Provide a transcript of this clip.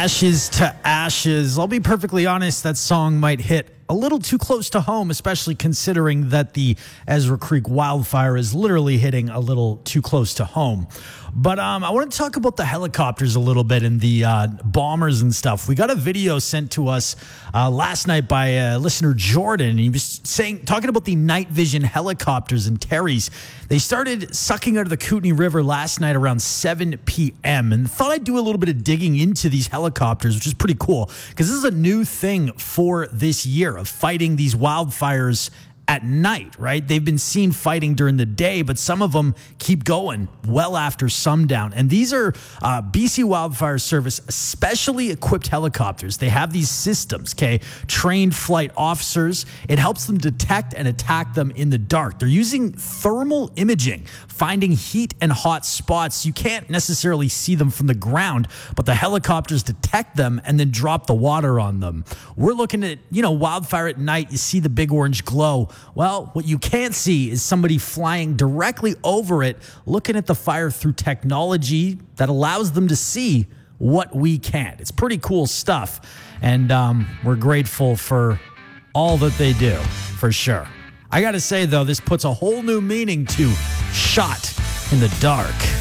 Ashes to Ashes. I'll be perfectly honest, that song might hit a little too close to home, especially considering that the Ezra Creek wildfire is literally hitting a little too close to home. But I want to talk about the helicopters a little bit and the bombers and stuff. We got a video sent to us last night by listener Jordan. He was talking about the night vision helicopters in Terry's. They started sucking out of the Kootenai River last night around 7 p.m. and thought I'd do a little bit of digging into these helicopters, which is pretty cool because this is a new thing for this year of fighting these wildfires at night, right? They've been seen fighting during the day, but some of them keep going well after sundown. And these are BC Wildfire Service specially equipped helicopters. They have these systems, okay? Trained flight officers. It helps them detect and attack them in the dark. They're using thermal imaging, finding heat and hot spots. You can't necessarily see them from the ground, but the helicopters detect them and then drop the water on them. We're looking at, wildfire at night. You see the big orange glow. Well, what you can't see is somebody flying directly over it, looking at the fire through technology that allows them to see what we can't. It's pretty cool stuff, and we're grateful for all that they do, for sure. I got to say, though, this puts a whole new meaning to shot in the dark.